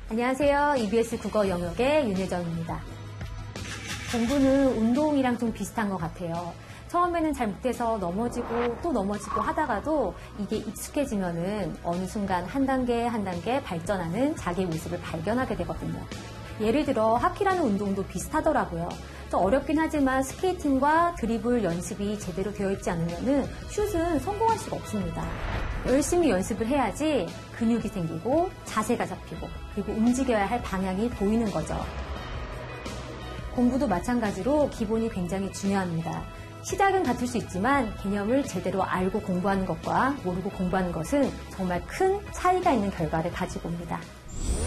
안녕하세요. EBS 국어 영역의 윤혜정입니다. 공부는 운동이랑 좀 비슷한 것 같아요. 처음에는 잘 못해서 넘어지고 또 넘어지고 하다가도 이게 익숙해지면은 어느 순간 한 단계 한 단계 발전하는 자기의 모습을 발견하게 되거든요. 예를 들어 하키라는 운동도 비슷하더라고요. 좀 어렵긴 하지만 스케이팅과 드리블 연습이 제대로 되어 있지 않으면은 슛은 성공할 수가 없습니다. 열심히 연습을 해야지 근육이 생기고 자세가 잡히고 그리고 움직여야 할 방향이 보이는 거죠. 공부도 마찬가지로 기본이 굉장히 중요합니다. 시작은 같을 수 있지만 개념을 제대로 알고 공부하는 것과 모르고 공부하는 것은 정말 큰 차이가 있는 결과를 가지고 옵니다.